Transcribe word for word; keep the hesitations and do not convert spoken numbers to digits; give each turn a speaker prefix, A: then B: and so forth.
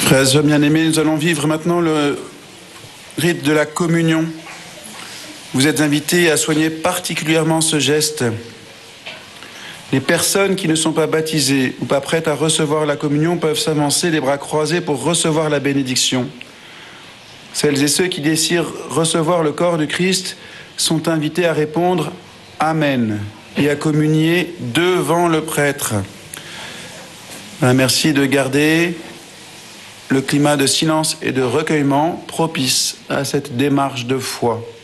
A: Frères et sœurs bien-aimés, nous allons vivre maintenant le rite de la communion. Vous êtes invités à soigner particulièrement ce geste. Les personnes qui ne sont pas baptisées ou pas prêtes à recevoir la communion peuvent s'avancer les bras croisés pour recevoir la bénédiction. Celles et ceux qui désirent recevoir le corps du Christ sont invités à répondre « Amen » et à communier devant le prêtre. Merci de garder le climat de silence et de recueillement propice à cette démarche de foi.